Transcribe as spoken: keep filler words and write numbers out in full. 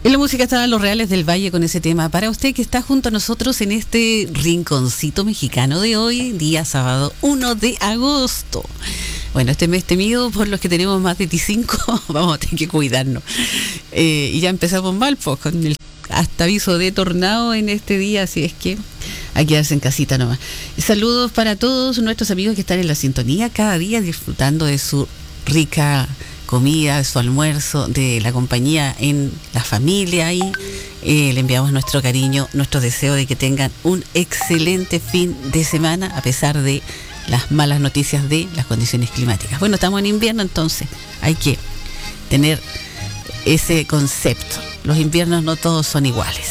En la música estaban Los Reales del Valle con ese tema. Para usted que está junto a nosotros en este rinconcito mexicano de hoy, día sábado uno de agosto. Bueno, este mes temido por los que tenemos más de veinticinco, vamos a tener que cuidarnos. Eh, y ya empezamos mal, pues, con el hasta aviso de tornado en este día, así es que hay que quedarse en casita nomás. Saludos para todos nuestros amigos que están en la sintonía cada día disfrutando de su rica comida, de su almuerzo, de la compañía en la familia y eh, le enviamos nuestro cariño, nuestro deseo de que tengan un excelente fin de semana a pesar de las malas noticias de las condiciones climáticas. Bueno, estamos en invierno, entonces hay que tener ese concepto. Los inviernos no todos son iguales.